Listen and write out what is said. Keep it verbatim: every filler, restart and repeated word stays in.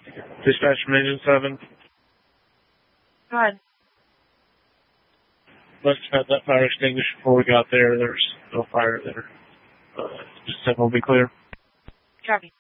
Dispatch from Engine seven. Go ahead. Must have had that fire extinguished before we got there. There's no fire there. Uh, just said we'll be clear. Copy.